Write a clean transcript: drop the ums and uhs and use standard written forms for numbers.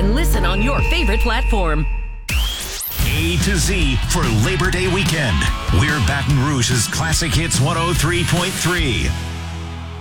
and listen on your favorite platform. A to Z for Labor Day weekend. We're Baton Rouge's Classic Hits 103.3.